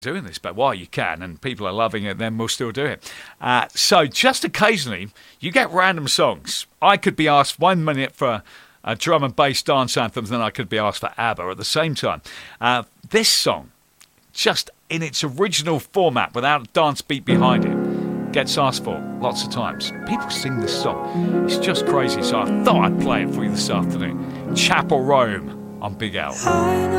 doing this, but while you can and people are loving it, then we'll still do it. So just occasionally you get random songs. I could be asked 1 minute for a drum and bass dance anthems, then I could be asked for ABBA at the same time. This song, just in its original format without a dance beat behind it, gets asked for lots of times. People sing this song. It's just crazy, so I thought I'd play it for you this afternoon. Chapel Rome on Big Al.